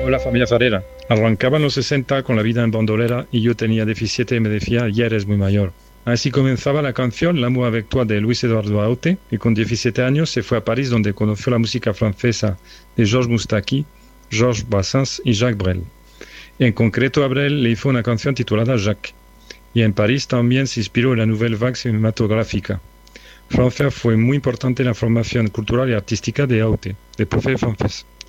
Hola familia Farera. Arrancaba en los 60 con la vida en bandolera y yo tenía 17 y me decía, ya eres muy mayor. Así comenzaba la canción L'amour avec toi de Luis Eduardo Aute y con 17 años se fue a París donde conoció la música francesa de Georges Moustaki, Georges Brassens y Jacques Brel. En concreto a Brel le hizo una canción titulada Jacques. Y en París también se inspiró en la nouvelle vague cinematográfica. Francia fue muy importante en la formación cultural y artística de Aute, de profe francés.